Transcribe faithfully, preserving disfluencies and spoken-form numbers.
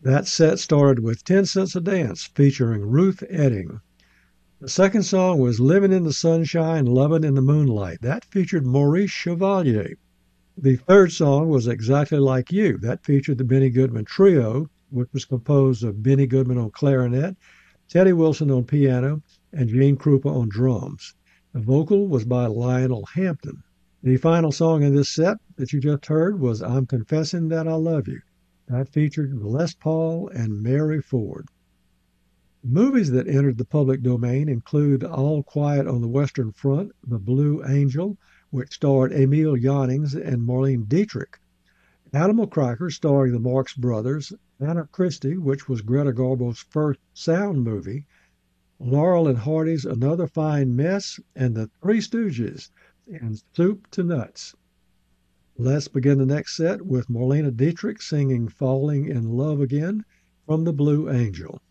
That set started with ten Cents a Dance featuring Ruth Etting. The second song was Living in the Sunshine, Loving in the Moonlight. That featured Maurice Chevalier. The third song was Exactly Like You. That featured the Benny Goodman Trio, which was composed of Benny Goodman on clarinet, Teddy Wilson on piano, and Gene Krupa on drums. The vocal was by Lionel Hampton. The final song in this set that you just heard was I'm Confessing That I Love You. That featured Les Paul and Mary Ford. Movies that entered the public domain include All Quiet on the Western Front, The Blue Angel, which starred Emil Jannings and Marlene Dietrich. Animal Crackers, starring the Marx Brothers, Anna Christie, which was Greta Garbo's first sound movie, Laurel and Hardy's Another Fine Mess, and The Three Stooges in Soup to Nuts. Let's begin the next set with Marlene Dietrich singing Falling in Love Again from The Blue Angel.